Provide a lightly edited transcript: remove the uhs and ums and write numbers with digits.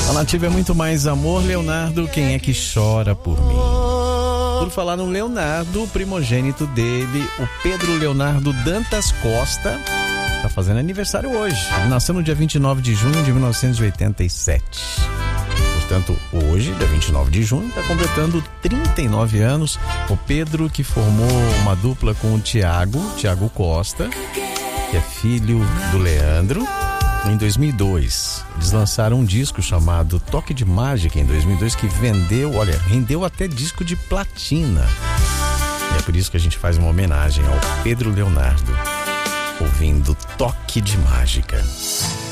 A Nativa é muito mais amor, Leonardo, quem é que chora por mim? Por falar no Leonardo, o primogênito dele, o Pedro Leonardo Dantas Costa, está fazendo aniversário hoje. Ele nasceu no dia 29 de junho de 1987. Portanto, hoje, dia 29 de junho, está completando 39 anos. O Pedro, que formou uma dupla com o Tiago Costa, que é filho do Leandro. Em 2002, eles lançaram um disco chamado Toque de Mágica, em 2002, que rendeu até disco de platina. E é por isso que a gente faz uma homenagem ao Pedro Leonardo, ouvindo Toque de Mágica.